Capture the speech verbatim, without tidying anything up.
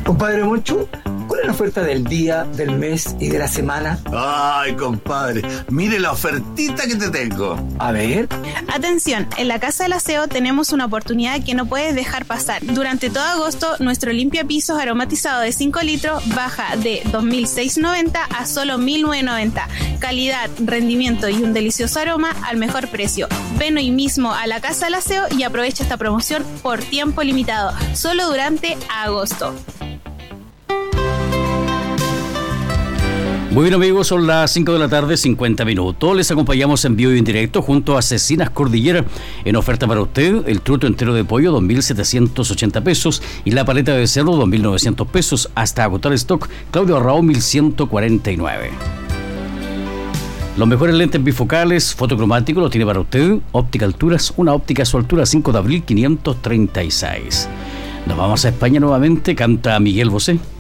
Compadre Moncho, ¿cuál es la oferta del día, del mes y de la semana? Ay, compadre, mire la ofertita que te tengo. A ver. Atención, en la Casa del Aseo tenemos una oportunidad que no puedes dejar pasar. Durante todo agosto, nuestro limpiapisos aromatizado de cinco litros baja de dos mil seiscientos noventa a solo mil novecientos noventa. Calidad, rendimiento y un delicioso aroma al mejor precio. Ven hoy mismo a la Casa del Aseo y aprovecha esta promoción por tiempo limitado, solo durante agosto. Muy bien, amigos, son las cinco de la tarde, cincuenta minutos. Les acompañamos en vivo y en directo junto a Cecinas Cordillera. En oferta para usted, el truto entero de pollo, dos mil setecientos ochenta pesos. Y la paleta de cerdo, dos mil novecientos pesos. Hasta agotar stock, Claudio Arrao, mil ciento cuarenta y nueve. Los mejores lentes bifocales, fotocromáticos, los tiene para usted. Óptica Alturas, una óptica a su altura, cinco de abril, quinientos treinta y seis. Nos vamos a España nuevamente, canta Miguel Bosé.